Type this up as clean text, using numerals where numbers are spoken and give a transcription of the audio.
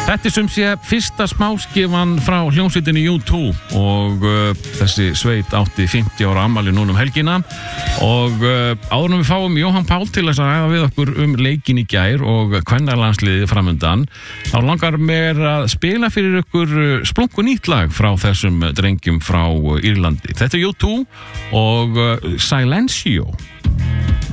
Þetta sem sé fyrsta smáskifan frá hljómsveitinni U2 og þessi sveit átti 50 ára afmæli núna helgina og áður en við fáum Jóhann Pál til þess að ræða við okkur leikin í gær og kvennalandsliðið framundan, þá langar mér að spila fyrir ykkur splunku nýtt lag frá þessum drengjum frá Írlandi. Þetta U2 og Silencio.